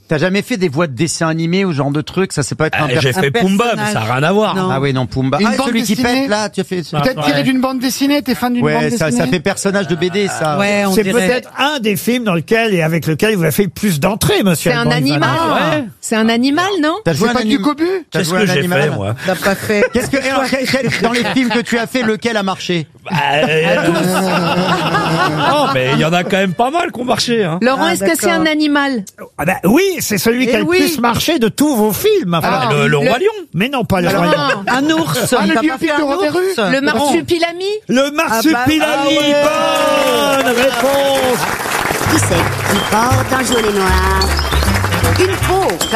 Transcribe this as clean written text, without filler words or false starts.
T'as jamais fait des voix de dessin animé ou genre de truc? Ça, c'est pas être J'ai fait Pumba, mais ça n'a rien à voir. Non. Ah oui, non, Pumba. Une Ah, bande celui qui dessinée. pète, là, tu as fait... Peut-être tiré d'une bande dessinée, t'es fan d'une bande Ouais, dessinée. ça fait personnage de BD, ça. Ouais, on C'est dirait. peut-être un des films dans lequel et avec lequel vous avez fait le plus d'entrées, monsieur. C'est un Alban animal. Ivanov. Ouais. C'est un animal, non? T'as joué C'est un pas du anim- cobu? T'as Qu'est-ce joué que un j'ai animal fait, moi? T'as pas fait. Qu'est-ce que, alors, dans les films que tu as fait, lequel a marché? Non, mais il y en a quand même pas mal qui ont marché. Hein. Laurent, Ah, est-ce que c'est d'accord. un animal? Ah ben oui, c'est celui qui a le oui. plus marché de tous vos films. Enfin, Le Roi Lion. mais non, pas le Non. Roi Lion. Un ours. Ah, le T'as pas biopic fait un de Robert ours Hue. Le marsupilami? Le Marsupilami. Bonne réponse. Qui c'est qui porte un gilet noir? Une peau